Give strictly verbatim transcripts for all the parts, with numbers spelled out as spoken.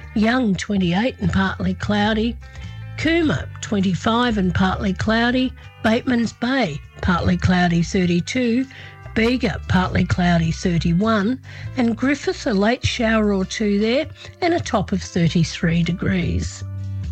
Young, twenty-eight and partly cloudy. Cooma, twenty-five and partly cloudy. Bateman's Bay, partly cloudy, thirty-two. Bega, partly cloudy, thirty-one. And Griffith, a late shower or two there, and a top of thirty-three degrees.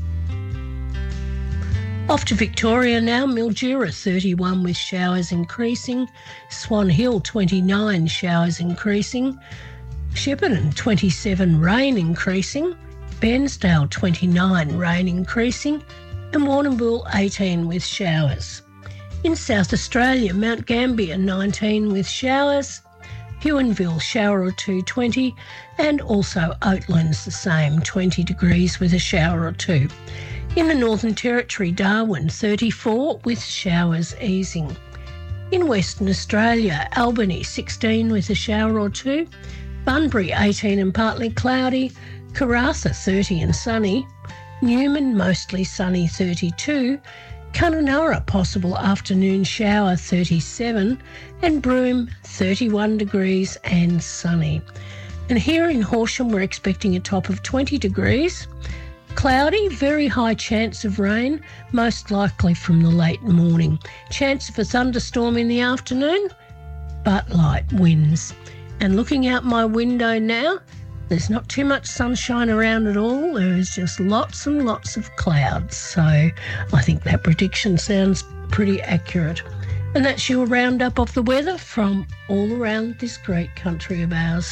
Off to Victoria now, Mildura thirty-one with showers increasing. Swan Hill twenty-nine, showers increasing. Shepparton twenty-seven, rain increasing. Bairnsdale twenty-nine, rain increasing. And Warrnambool eighteen with showers. In South Australia, Mount Gambier nineteen with showers. Huonville shower or two, twenty. And also Oatlands the same, twenty degrees with a shower or two. In the Northern Territory, Darwin thirty-four with showers easing. In Western Australia, Albany sixteen with a shower or two. Bunbury eighteen and partly cloudy. Karratha thirty and sunny. Newman mostly sunny, thirty-two. Kununurra possible afternoon shower, thirty-seven. And Broome thirty-one degrees and sunny. And here in Horsham we're expecting a top of twenty degrees. Cloudy, very high chance of rain, most likely from the late morning. Chance of a thunderstorm in the afternoon, but light winds. And looking out my window now, there's not too much sunshine around at all. There is just lots and lots of clouds. So I think that prediction sounds pretty accurate. And that's your roundup of the weather from all around this great country of ours.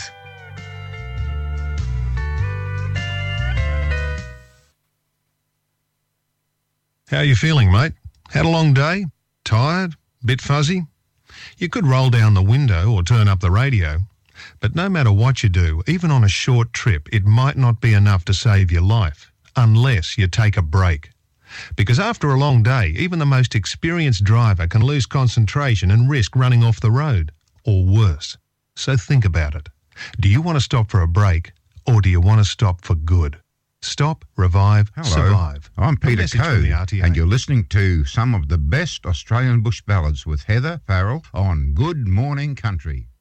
How are you feeling, mate? Had a long day? Tired? Bit fuzzy? You could roll down the window or turn up the radio. But no matter what you do, even on a short trip, it might not be enough to save your life, unless you take a break. Because after a long day, even the most experienced driver can lose concentration and risk running off the road, or worse. So think about it. Do you want to stop for a break, or do you want to stop for good? Stop, revive, Hello, survive. I'm Peter Code, and you're listening to some of the best Australian bush ballads with Heather Farrell on Good Morning Country.